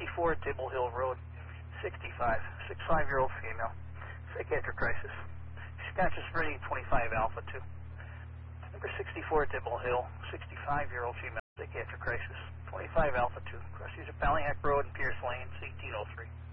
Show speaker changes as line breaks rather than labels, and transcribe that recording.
64 Table Hill Road, 65-year-old female, psychiatric crisis. She's conscious breathing 25 Alpha 2. Number 64 Table Hill, 65-year-old female, psychiatric crisis, 25 Alpha 2. Cross use of Ballyhack Road and Pierce Lanes, 1803.